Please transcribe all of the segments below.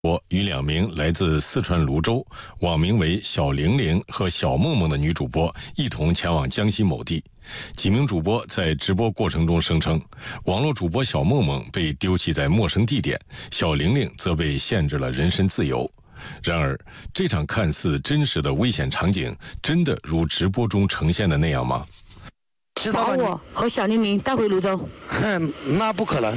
与2名来自四川泸州，网名为小玲玲和小梦梦的女主播一同前往江西某地。几名主播在直播过程中声称，网络主播小梦梦被丢弃在陌生地点，小玲玲则被限制了人身自由。然而，这场看似真实的危险场景，真的如直播中呈现的那样吗？ 把我和小玲玲带回泸州？ 那不可能。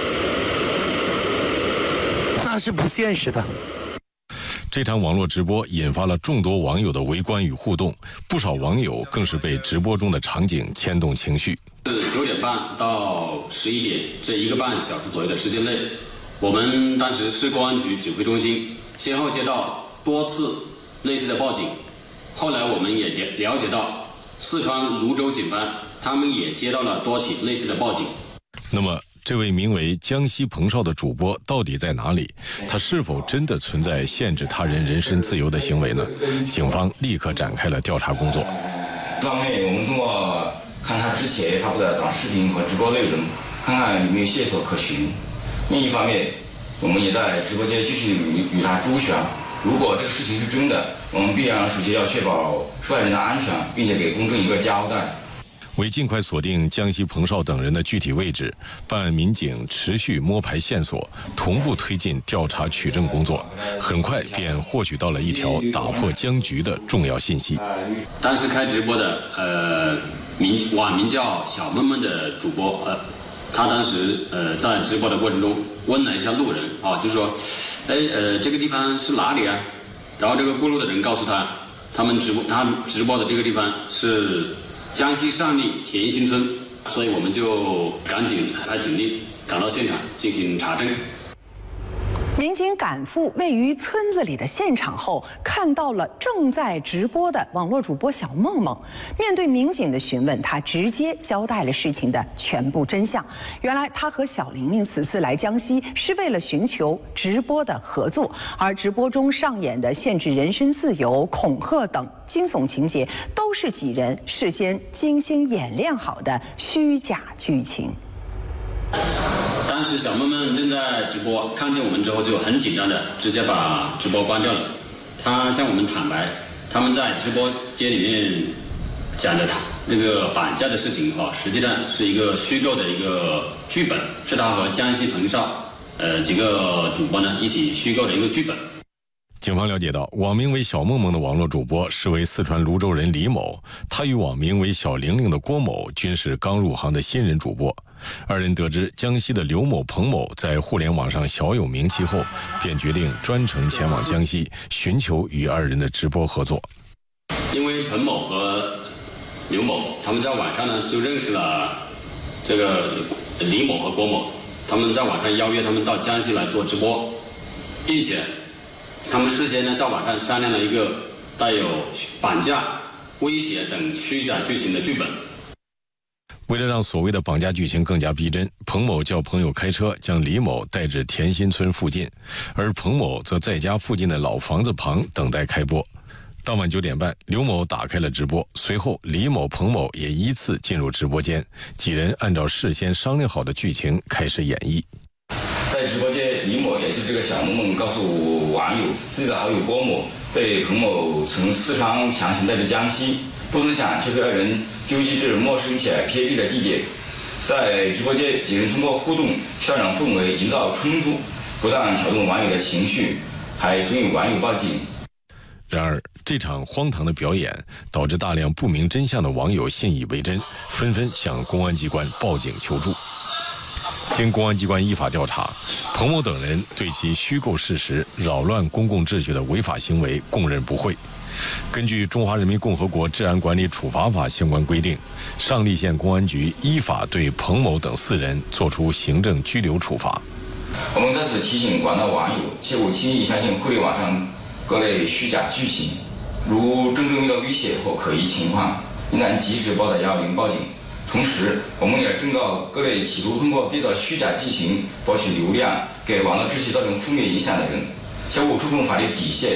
那是不现实的。 这场网络直播引发了众多网友的围观与互动，不少网友更是被直播中的场景牵动情绪。 是9点半到11点这1个半小时左右的时间内，我们当时市公安局指挥中心先后接到多次类似的报警，后来我们也了解到四川泸州警方他们也接到了多起类似的报警。 那么这位名为江西彭少的主播到底在哪里？他是否真的存在限制他人人身自由的行为呢？警方立刻展开了调查工作。 一方面，我们通过看他之前发布的短视频和直播内容，看看有没有线索可循；另一方面，我们也在直播间继续与他周旋。如果这个事情是真的，我们必然首先要确保受害人的安全，并且给公众一个交代。 为尽快锁定江西彭少等人的具体位置，办案民警持续摸排线索，同步推进调查取证工作，很快便获取到了一条打破僵局的重要信息。 当时开直播的网名叫小梦梦的主播，他当时在直播的过程中问了一下路人啊，就说，这个地方是哪里啊？然后这个过路的人告诉他，他直播的这个地方是江西上栗田心村，所以我们就赶紧派警力赶到现场进行查证。 民警赶赴位于村子里的现场后，看到了正在直播的网络主播小梦梦。面对民警的询问，他直接交代了事情的全部真相。原来他和小玲玲此次来江西是为了寻求直播的合作，而直播中上演的限制人身自由、恐吓等惊悚情节，都是几人事先精心演练好的虚假剧情。 当时小梦梦正在直播，看见我们之后就很紧张的直接把直播关掉了。他向我们坦白，他们在直播间里面讲的那个绑架的事情实际上是一个虚构的一个剧本，是他和江西彭少几个主播呢一起虚构的一个剧本。 警方了解到，网名为小梦梦的网络主播是为四川泸州人李某，他与网名为小玲玲的郭某均是刚入行的新人主播。二人得知江西的刘某、彭某在互联网上小有名气后，便决定专程前往江西，寻求与二人的直播合作。 因为彭某和刘某他们在网上呢就认识了这个李某和郭某，他们在网上邀约他们到江西来做直播，并且他们事先呢在网上商量了一个带有绑架、威胁等虚假剧情的剧本。 为了让所谓的绑架剧情更加逼真，彭某叫朋友开车将李某带至田心村附近，而彭某则在家附近的老房子旁等待开播。当晚9点半，刘某打开了直播，随后李某、彭某也依次进入直播间，几人按照事先商量好的剧情开始演绎。 在直播间，李某也就是这个小梦梦告诉网友，自己的好友郭某被彭某从四川强行带至江西，不曾想却被二人丢弃至陌生且偏僻的地点。在直播间，几人通过互动渲染氛围，营造冲突，不但挑动网友的情绪，还怂恿网友报警。 然而，这场荒唐的表演导致大量不明真相的网友信以为真，纷纷向公安机关报警求助。经公安机关依法调查，彭某等人对其虚构事实、扰乱公共秩序的违法行为供认不讳。根据《中华人民共和国治安管理处罚法》相关规定，上栗县公安局依法对彭某等4人作出行政拘留处罚。 我们在此提醒广大网友，切勿轻易相信互联网上各类虚假剧情，如真正遇到威胁或可疑情况，应当及时拨打120报警。同时，我们也正告各类企图通过编造虚假剧情博取流量、给网络秩序造成负面影响的人，切勿触碰法律底线。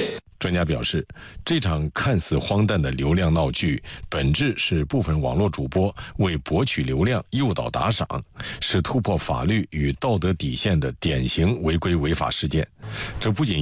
专家表示，这场看似荒诞的流量闹剧，本质是部分网络主播为博取流量诱导打赏，是突破法律与道德底线的典型违规违法事件。这不仅